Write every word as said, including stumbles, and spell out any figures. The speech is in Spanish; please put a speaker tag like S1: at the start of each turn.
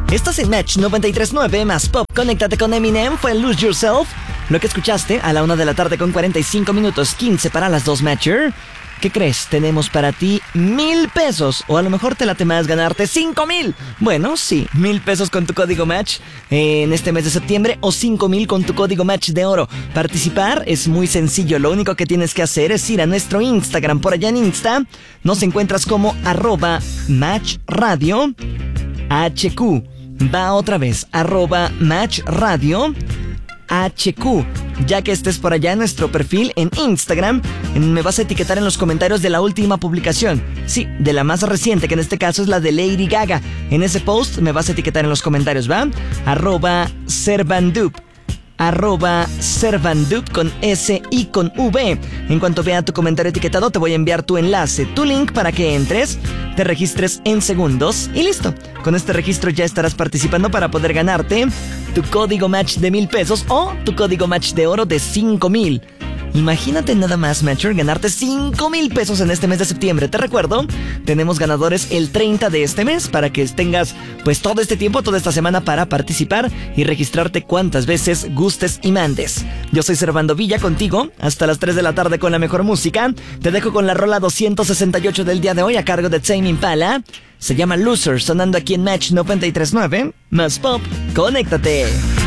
S1: Estás en Match noventa y tres punto nueve más Pop. Conéctate con Eminem, fue Lose Yourself. Lo que escuchaste a la una de la tarde con cuarenta y cinco minutos, quince para las dos, Matcher. ¿Qué crees? Tenemos para ti mil pesos. O a lo mejor te late más ganarte cinco mil. Bueno, sí, mil pesos con tu código Match en este mes de septiembre o cinco mil con tu código Match de oro. Participar es muy sencillo. Lo único que tienes que hacer es ir a nuestro Instagram. Por allá en Insta nos encuentras como arroba Match Radio H Q. Va otra vez, arroba Match Radio H Q. Ya que estés por allá en nuestro perfil en Instagram, me vas a etiquetar en los comentarios de la última publicación. Sí, de la más reciente, que en este caso es la de Lady Gaga. En ese post me vas a etiquetar en los comentarios, ¿va? Arroba Servandup. Arroba Servandup con S y con V. En cuanto vea tu comentario etiquetado, te voy a enviar tu enlace, tu link para que entres, te registres en segundos y listo. Con este registro ya estarás participando para poder ganarte tu código Match de mil pesos o tu código Match de oro de cinco mil. Imagínate nada más, Matcher, ganarte cinco mil pesos en este mes de septiembre. Te recuerdo, tenemos ganadores el treinta de este mes para que tengas pues todo este tiempo, toda esta semana para participar y registrarte cuantas veces gustes y mandes. Yo soy Servando Villa contigo hasta las tres de la tarde con la mejor música. Te dejo con la rola doscientos sesenta y ocho del día de hoy a cargo de Tame Impala. Se llama Loser, sonando aquí en Match noventa y tres punto nueve. Más Pop, conéctate.